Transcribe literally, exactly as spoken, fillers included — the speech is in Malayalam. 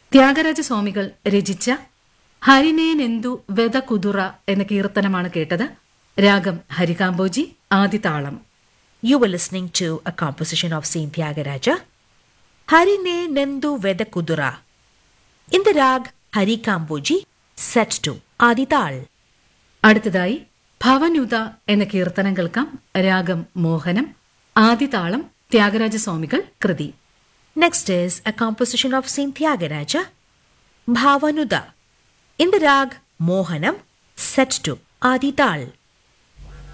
ത്യാഗരാജസ്വാമികൾ രചിച്ച ഹരിനേനെന്തു വെത കുതുറ എന്ന കീർത്തനമാണ് കേട്ടത്. രാഗം Harikambhoji, ആദിതാളം. You were listening to a composition of Saint Tyagaraja, Harine Nendu Veda Kudura, in the rag Hari Kamboji, set to Adital. അടുത്തതായി ഭവനുത എന്ന കീർത്തനം കേൾക്കാം. രാഗം മോഹനം, ആദിതാളം. ത്യാഗരാജസ്വാമികൾ കൃതി. Next is a composition of Saint Tyagaraja, Bhavanuda, in the rag Mohanam, set to Adital.